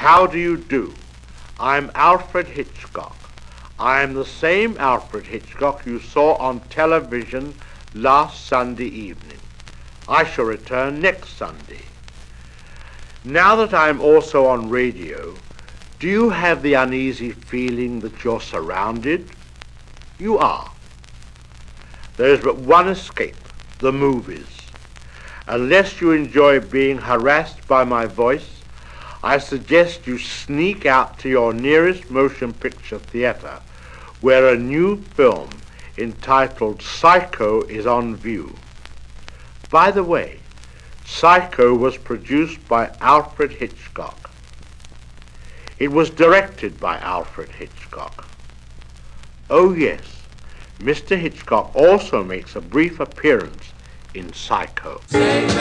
How do you do? I'm Alfred Hitchcock. I am the same Alfred Hitchcock you saw on television last Sunday evening. I shall return next Sunday. Now that I'm also on radio, do you have the uneasy feeling that you're surrounded? You are. There is but one escape, the movies. Unless you enjoy being harassed by my voice, I suggest you sneak out to your nearest motion picture theater where a new film entitled Psycho is on view. By the way, Psycho was produced by Alfred Hitchcock. It was directed by Alfred Hitchcock. Oh yes, Mr. Hitchcock also makes a brief appearance in Psycho.